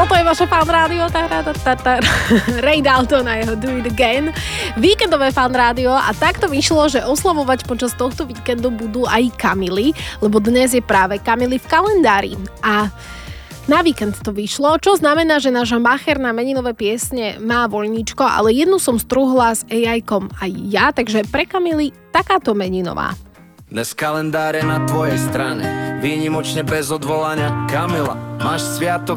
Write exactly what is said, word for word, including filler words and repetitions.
Toto je vaše Fan Rádio. Ray Dalton a jeho Do It Again. Víkendové Fan Rádio a takto vyšlo, že oslavovať počas tohto víkendu budú aj Kamily, lebo dnes je práve Kamily v kalendári. A na víkend to vyšlo, čo znamená, že naša macher na meninové piesne má voľníčko, ale jednu som strúhla s á í-kom aj ja, takže pre Kamily takáto meninová. Dnes kalendár je na tvojej strane, výnimočne bez odvolania. Kamila, máš sviatok